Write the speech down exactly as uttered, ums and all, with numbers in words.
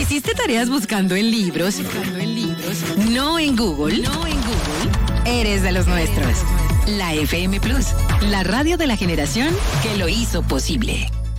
¿Hiciste tareas buscando en libros? Buscando en libros. No en Google. No en Google. Eres de los nuestros. La F M Plus, la radio de la generación que lo hizo posible.